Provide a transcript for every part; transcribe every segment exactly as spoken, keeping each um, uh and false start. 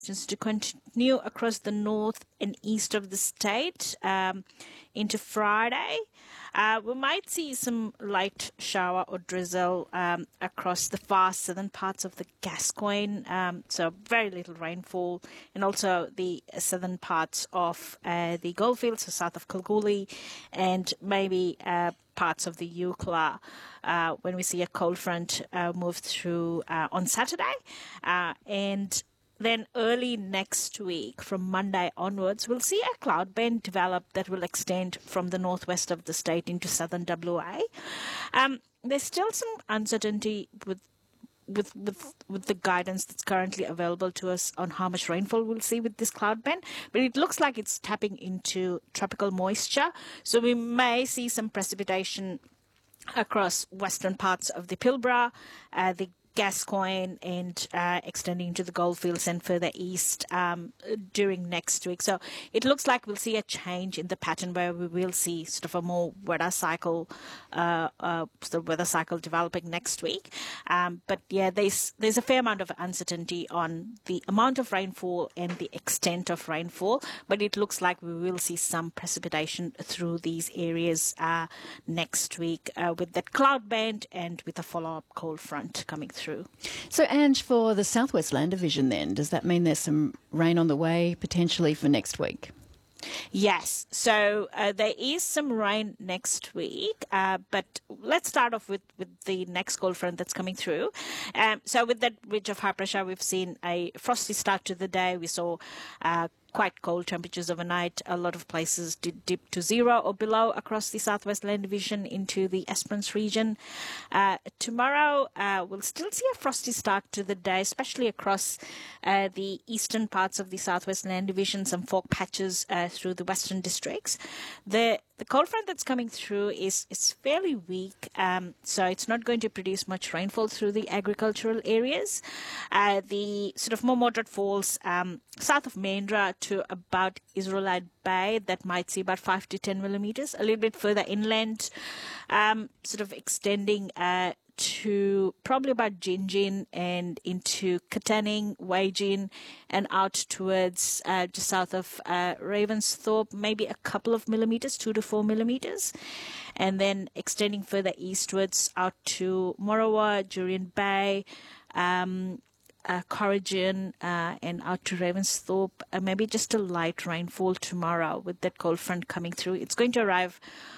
just to continue across the north and east of the state um, into Friday. Uh, we might see some light shower or drizzle um, across the far southern parts of the Gascoyne, um, so very little rainfall, and also the southern parts of uh, the Goldfields, so south of Kalgoorlie, and maybe uh, parts of the Eucla uh, when we see a cold front uh, move through uh, on Saturday. Uh, and then early next week, from Monday onwards, we'll see a cloud band develop that will extend from the northwest of the state into southern W A. Um, there's still some uncertainty with with with with the guidance that's currently available to us on how much rainfall we'll see with this cloud band, but it looks like it's tapping into tropical moisture, so we may see some precipitation across western parts of the Pilbara, uh, the Gascoyne, and uh, extending to the Goldfields and further east um, during next week. So it looks like we'll see a change in the pattern where we will see sort of a more weather cycle, uh, uh, sort of weather cycle developing next week. Um, but yeah, there's there's a fair amount of uncertainty on the amount of rainfall and the extent of rainfall. But it looks like we will see some precipitation through these areas uh, next week uh, with that cloud band and with a follow-up cold front coming through. Through. So, Ange, for the Southwest Land Division then, does that mean there's some rain on the way potentially for next week? Yes, so uh, there is some rain next week, uh, but let's start off with, with the next cold front that's coming through. Um, so with that ridge of high pressure, we've seen a frosty start to the day. We saw uh, quite cold temperatures overnight. A lot of places did dip to zero or below across the Southwest Land Division into the Esperance region. Uh, tomorrow, uh, we'll still see a frosty start to the day, especially across uh, the eastern parts of the Southwest Land Division, some fog patches uh, through the western districts. The The cold front that's coming through is, is fairly weak, um, so it's not going to produce much rainfall through the agricultural areas. Uh, the sort of more moderate falls um, south of Mandurah to about Israelite Bay, that might see about five to ten millimeters. A little bit further inland, um, sort of extending uh, to probably about Gingin and into Katanning, Waijin, and out towards uh, just south of uh, Ravensthorpe, maybe a couple of millimeters, two to four millimeters, and then extending further eastwards out to Morawa, Jurien Bay, um, uh, Corrigan, uh, and out to Ravensthorpe. Uh, maybe just a light rainfall tomorrow with that cold front coming through. It's going to arrive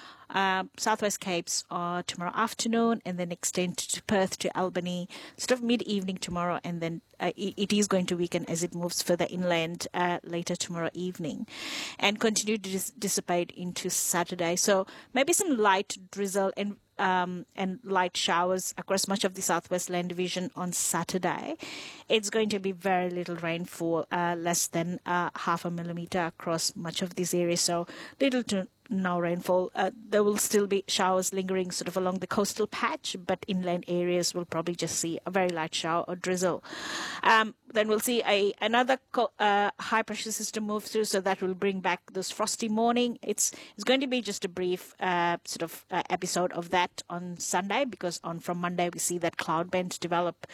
Uh, Southwest Capes uh, tomorrow afternoon, and then extend to Perth to Albany sort of mid-evening tomorrow, and then uh, it, it is going to weaken as it moves further inland uh, later tomorrow evening and continue to dis- dissipate into Saturday. So maybe some light drizzle and um, and light showers across much of the Southwest Land Division on Saturday. It's going to be very little rainfall, uh, less than uh, half a millimeter across much of this area, so little to no rainfall. Uh, there will still be showers lingering sort of along the coastal patch, but inland areas will probably just see a very light shower or drizzle. Um, then we'll see a another co- uh, high pressure system move through, so that will bring back this frosty morning. It's it's going to be just a brief uh, sort of uh, episode of that on Sunday, because on from Monday we see that cloud band develop,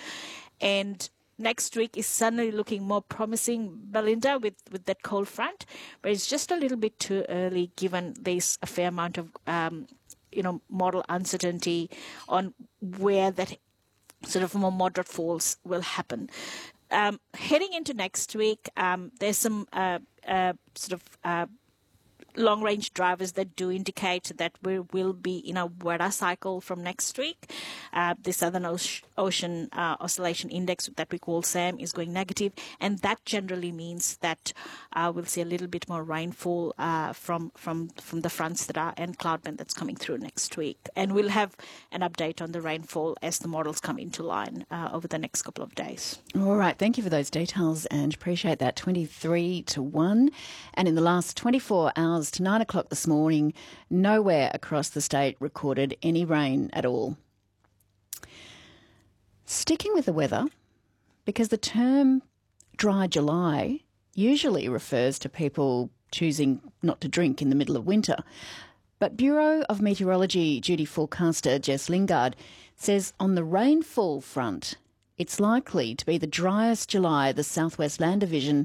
and next week is suddenly looking more promising, Belinda, with, with that cold front, but it's just a little bit too early given there's a fair amount of, um, you know, model uncertainty on where that sort of more moderate falls will happen. Um, heading into next week, um, there's some uh, uh, sort of uh, long-range drivers that do indicate that we will be in a weather cycle from next week. Uh, the Southern Ocean uh, Oscillation Index that we call SAM is going negative, and that generally means that uh, we'll see a little bit more rainfall uh, from from from the fronts that are and cloud band that's coming through next week. And we'll have an update on the rainfall as the models come into line uh, over the next couple of days. All right, thank you for those details, and appreciate that. twenty-three to one, and in the last twenty-four hours to nine o'clock this morning, nowhere across the state recorded any rain at all. Sticking with the weather, because the term dry July usually refers to people choosing not to drink in the middle of winter. But Bureau of Meteorology duty forecaster Jess Lingard says on the rainfall front, it's likely to be the driest July the Southwest Land Division